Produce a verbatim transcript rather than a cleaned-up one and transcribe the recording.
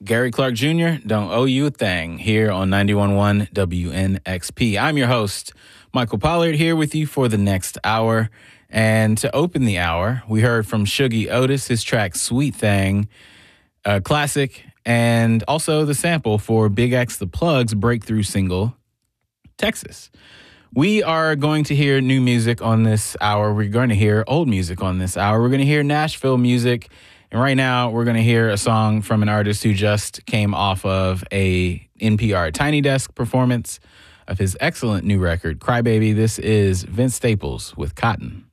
Gary Clark Junior, Don't Owe You a Thing, here on ninety-one point one W N X P. I'm your host, Michael Pollard, here with you for the next hour. And to open the hour, we heard from Shuggie Otis, his track Sweet Thing, a classic, and also the sample for Big X the Plug's breakthrough single, Texas. We are going to hear new music on this hour. We're going to hear old music on this hour. We're going to hear Nashville music. And right now, we're going to hear a song from an artist who just came off of a N P R Tiny Desk performance of his excellent new record, Crybaby. This is Vince Staples with Cotton.